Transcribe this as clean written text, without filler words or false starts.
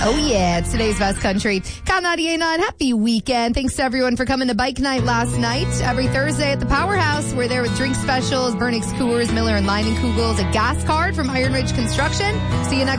Oh, yeah. It's today's Best Country. Count 98.9. Happy weekend. Thanks to everyone for coming to Bike Night last night. Every Thursday at the Powerhouse, we're there with drink specials, Bernix Coors, Miller and Leinenkugels, a gas card from Iron Ridge Construction. See you next